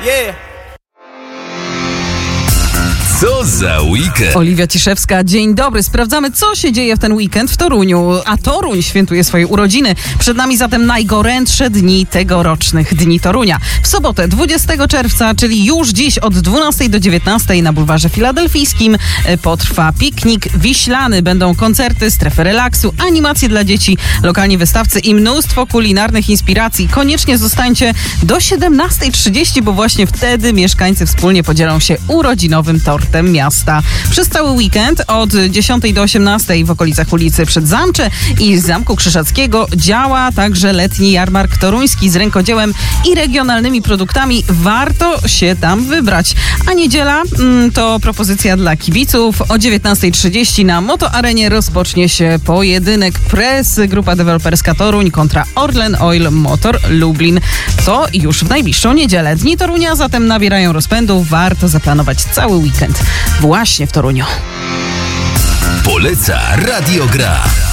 Yeah. Co za weekend? Oliwia Ciszewska, dzień dobry. Sprawdzamy, co się dzieje w ten weekend w Toruniu. A Toruń świętuje swoje urodziny. Przed nami zatem najgorętsze dni tegorocznych Dni Torunia. W sobotę 20 czerwca, czyli już dziś od 12 do 19 na Bulwarze Filadelfijskim potrwa piknik wiślany. Będą koncerty, strefy relaksu, animacje dla dzieci, lokalni wystawcy i mnóstwo kulinarnych inspiracji. Koniecznie zostańcie do 17:30, bo właśnie wtedy mieszkańcy wspólnie podzielą się urodzinowym tortem miasta. Przez cały weekend od 10 do 18 w okolicach ulicy Przedzamcze i Zamku Krzyżackiego działa także letni jarmark toruński z rękodziełem i regionalnymi produktami. Warto się tam wybrać. A niedziela to propozycja dla kibiców. O 19:30 na Motoarenie rozpocznie się pojedynek Press Grupa Deweloperska Toruń kontra Orlen Oil Motor Lublin. To już w najbliższą niedzielę. Dni Torunia zatem nabierają rozpędu. Warto zaplanować cały weekend właśnie w Toruniu. Poleca Radio Gra.